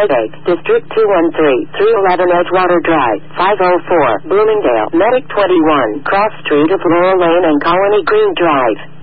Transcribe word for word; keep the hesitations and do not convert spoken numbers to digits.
Headache, District two one three, three eleven Edgewater Drive, five oh four, Bloomingdale, Medic twenty-one, Cross Street of Laurel Lane and Colony Green Drive.